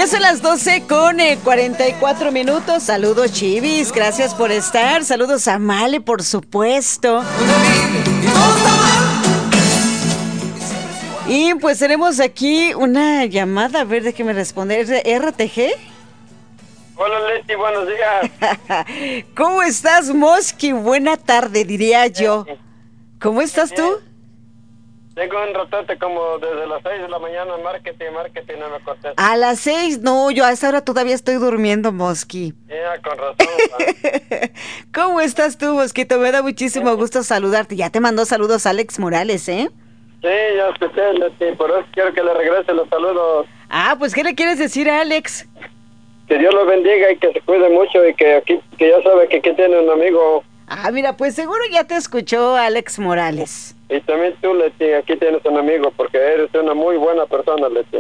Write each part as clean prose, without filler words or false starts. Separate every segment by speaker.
Speaker 1: Ya son las 12 con 44 minutos. Saludos, Chivis. Gracias por estar. Saludos a Male, por supuesto. Y pues tenemos aquí una llamada. A ver, déjeme responder. ¿Es de RTG?
Speaker 2: Hola, Leti, buenos días.
Speaker 1: ¿Cómo estás, Mosqui? Buena tarde, diría yo. ¿Cómo estás tú?
Speaker 2: Tengo un ratote como desde las 6 de la mañana, marketing, no me cortes.
Speaker 1: A las 6, no, yo a esa hora todavía estoy durmiendo, Mosqui.
Speaker 2: Ya, con razón.
Speaker 1: ¿Cómo estás tú, Mosquito? Me da muchísimo gusto saludarte. Ya te mandó saludos Alex Morales, ¿eh?
Speaker 2: Sí, ya escuché, Leti, por eso quiero que le regrese los saludos.
Speaker 1: Ah, pues, ¿qué le quieres decir a Alex?
Speaker 2: Que Dios lo bendiga y que se cuide mucho y que aquí, que ya sabe que aquí tiene un amigo.
Speaker 1: Ah, mira, pues seguro ya te escuchó Alex Morales.
Speaker 2: Y también tú, Leti, aquí tienes un amigo porque eres una muy buena persona, Leti.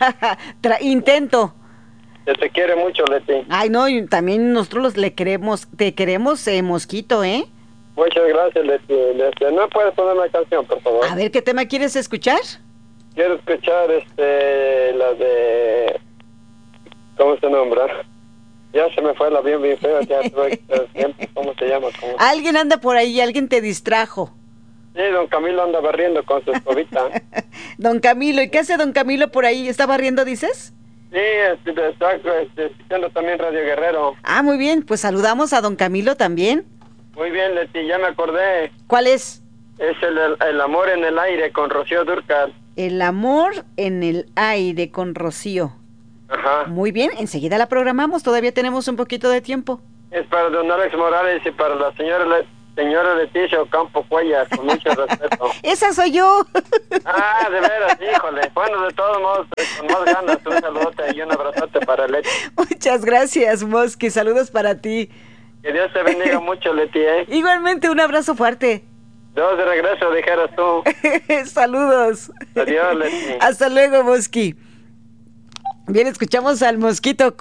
Speaker 1: Intento.
Speaker 2: Que te quiere mucho, Leti.
Speaker 1: Ay, no, y también nosotros te queremos, Mosquito, ¿eh?
Speaker 2: Muchas gracias, Leti. ¿No puedes poner una canción, por favor?
Speaker 1: A ver, ¿qué tema quieres escuchar?
Speaker 2: Quiero escuchar, la de... ¿Cómo se nombra? Ya se me fue el avión bien feo, ya tuve tiempo. ¿Cómo se llama?
Speaker 1: Alguien anda por ahí, alguien te distrajo.
Speaker 2: Sí, don Camilo anda barriendo con su escobita.
Speaker 1: Don Camilo, ¿y qué hace don Camilo por ahí? ¿Está barriendo, dices?
Speaker 2: Sí, está escuchando también Radio Guerrero.
Speaker 1: Ah, muy bien, pues saludamos a don Camilo también.
Speaker 2: Muy bien, Leti, ya me acordé.
Speaker 1: ¿Cuál es?
Speaker 2: Es el amor en el aire con Rocío Dúrcal.
Speaker 1: El amor en el aire con Rocío.
Speaker 2: Ajá.
Speaker 1: Muy bien, enseguida la programamos, todavía tenemos un poquito de tiempo.
Speaker 2: Es para don Alex Morales y para la señora Leticia Ocampo Cuellar, con mucho respeto.
Speaker 1: ¡Esa soy yo!
Speaker 2: Ah, de veras, híjole. Bueno, de todos modos, con más ganas, un saludote y un abrazote para Leti.
Speaker 1: Muchas gracias, Mosqui, saludos para ti.
Speaker 2: Que Dios te bendiga mucho, Leti, ¿eh?
Speaker 1: Igualmente, un abrazo fuerte.
Speaker 2: Dos de regreso, dijeras tú.
Speaker 1: Saludos.
Speaker 2: Adiós, Leti.
Speaker 1: Hasta luego, Mosqui. Bien, escuchamos al Mosquito